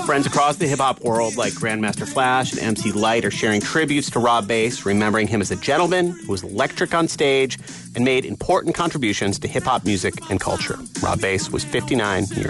Friends across the hip-hop world like Grandmaster Flash and MC Lyte are sharing tributes to Rob Base, remembering him as a gentleman who was electric on stage and made important contributions to hip-hop music and culture. Rob Base was 59 years